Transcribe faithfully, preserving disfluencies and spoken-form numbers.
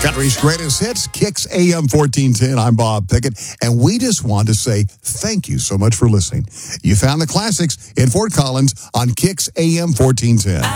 Country's greatest hits, Kicks A M fourteen ten. I'm Bob Pickett, and we just want to say thank you so much for listening. You found the classics in Fort Collins on Kicks A M fourteen ten.